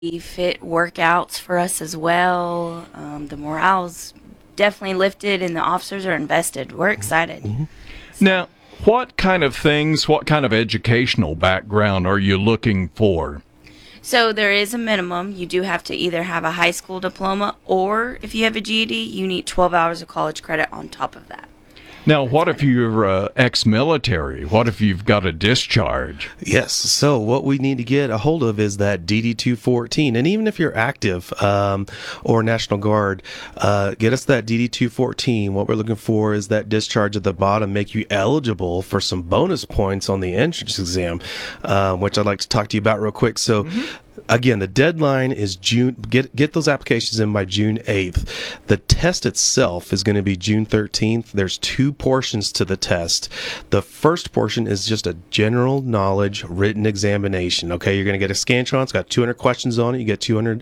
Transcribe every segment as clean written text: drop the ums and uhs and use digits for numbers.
fit workouts for us as well. The morale's definitely lifted, and the officers are invested. We're excited. Mm-hmm. So, Now, what kind of things, what kind of educational background are you looking for? so there is a minimum. You do have to either have a high school diploma, or if you have a GED, you need 12 hours of college credit on top of that. Now, what if you're ex-military? What if you've got a discharge? Yes. So what we need to get a hold of is that DD-214. And even if you're active or National Guard, get us that DD-214. What we're looking for is that discharge at the bottom, make you eligible for some bonus points on the entrance exam, which I'd like to talk to you about real quick. So again, the deadline is June. Get those applications in by June 8th. The test itself is going to be June 13th. There's two portions to the test. The first portion is just a general knowledge written examination. Okay, you're going to get a Scantron. It's got 200 questions on it. You get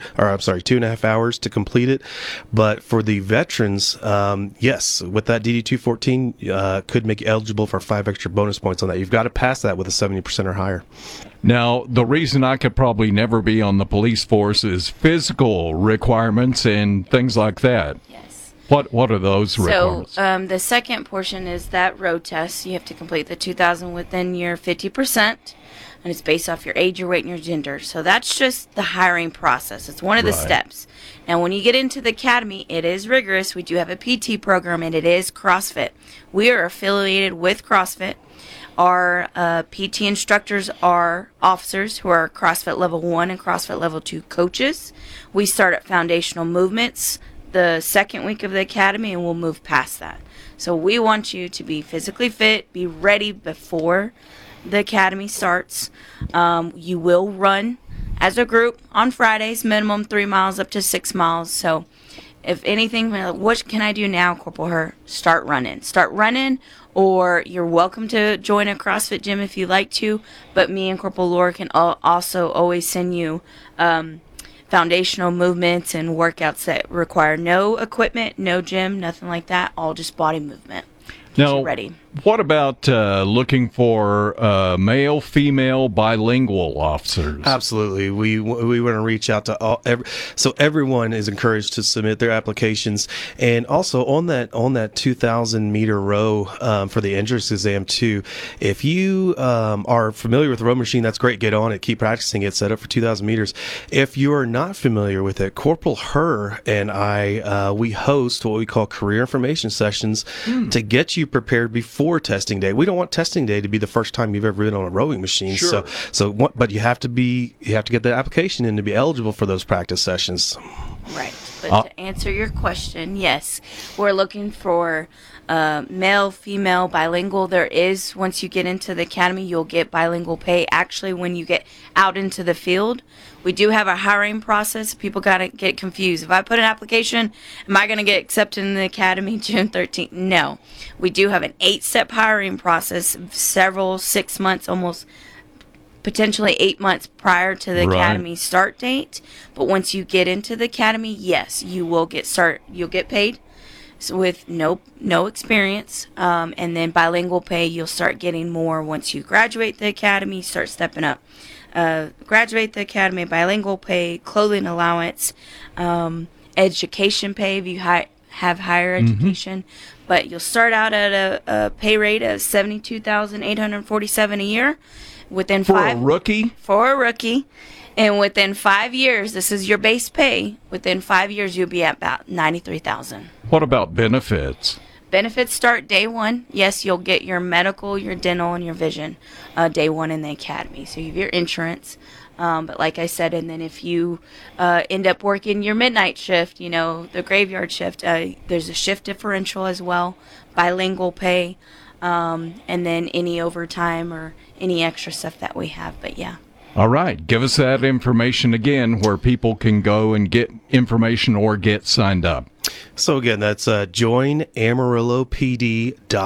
2.5 hours to complete it. But for the veterans, yes, with that DD-214, could make you eligible for 5 extra bonus points on that. You've got to pass that with a 70% or higher. Now, the reason I could probably never be on the police force is physical requirements and things like that. Yes. What are those requirements? So the second portion is that road test. You have to complete the 2,000 within your 50%, and it's based off your age, your weight, and your gender. So that's just the hiring process. It's one of the Right. steps. Now, when you get into the academy, it is rigorous. We do have a PT program, and it is CrossFit. We are affiliated with CrossFit. Our PT instructors are officers who are CrossFit Level 1 and CrossFit Level 2 coaches. We start at foundational movements the second week of the academy, and we'll move past that. So we want you to be physically fit, be ready before the academy starts. You will run as a group on Fridays, minimum 3 miles up to 6 miles. So if anything, what can I do now, Corporal Her? Start running. Start running, or you're welcome to join a CrossFit gym if you like to. But me and Corporal Laura can also always send you foundational movements and workouts that require no equipment, no gym, nothing like that. All just body movement. Get Now, you ready. what about looking for male, female, bilingual officers? Absolutely. We want to reach out to so everyone is encouraged to submit their applications. And also on that 2,000 meter row for the entrance exam too, if you are familiar with the row machine, that's great. Get on it. Keep practicing it. Set up for 2,000 meters. If you are not familiar with it, Corporal Her and I, we host what we call career information sessions to get you prepared before testing day. We don't want testing day to be the first time you've ever been on a rowing machine. Sure. But you have to get the application in to be eligible for those practice sessions. Right. But to answer your question, yes, we're looking for male, female, bilingual. There is, once you get into the academy, you'll get bilingual pay. Actually, when you get out into the field, we do have a hiring process. People got to get confused. If I put an application, am I going to get accepted in the academy June 13th? No. We do have an 8-step hiring process, 6 months, almost potentially 8 months prior to the Right. academy start date. But once you get into the academy, yes, you'll get paid. So with no experience, and then bilingual pay, you'll start getting more once you graduate the academy, start stepping up. Graduate the academy, bilingual pay, clothing allowance, education pay if you have higher education. But you'll start out at a pay rate of $72,847 a year. Within For a rookie? For a rookie. And within 5 years, this is your base pay. Within 5 years, you'll be at about $93,000. What about benefits? Benefits start day one. Yes, you'll get your medical, your dental, and your vision day one in the academy. So you have your insurance. But like I said, and then if you end up working your midnight shift, the graveyard shift, there's a shift differential as well, bilingual pay, and then any overtime or any extra stuff that we have. But yeah. All right. Give us that information again where people can go and get information or get signed up. So again, that's joinAmarillopd.org.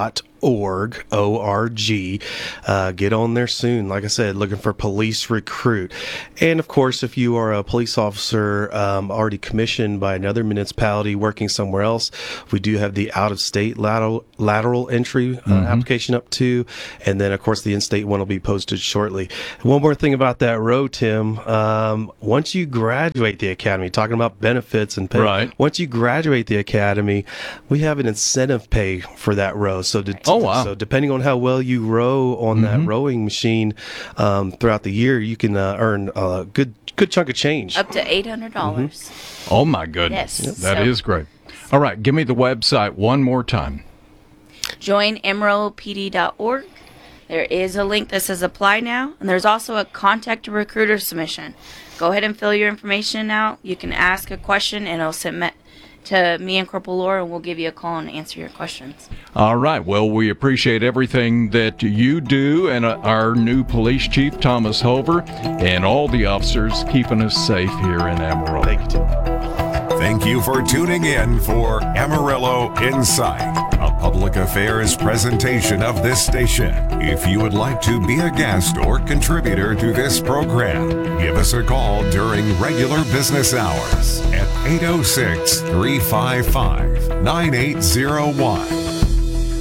O-R-G. Get on there soon. Like I said, looking for police recruit. And of course, if you are a police officer already commissioned by another municipality working somewhere else, we do have the out-of-state lateral entry application up to. And then, of course, the in-state one will be posted shortly. One more thing about that row, Tim. Once you graduate the academy, talking about benefits and pay, Right. once you graduate the academy, we have an incentive pay for that row. So, Oh, wow. so depending on how well you row on that rowing machine throughout the year, you can earn a good chunk of change. Up to $800. Oh, my goodness. Yes. That So- is great. All right. Give me the website one more time. Join AmarilloPD.org. There is a link that says apply now, and there's also a contact a recruiter submission. Go ahead and fill your information out. You can ask a question, and it'll submit to me and Corporal Laura, and we'll give you a call and answer your questions. All right. Well, we appreciate everything that you do, and our new police chief, Thomas Hover, and all the officers keeping us safe here in Amarillo. Thank you, Tim. Thank you for tuning in for Amarillo Insight, a public affairs presentation of this station. If you would like to be a guest or contributor to this program, give us a call during regular business hours at 806-355-9801.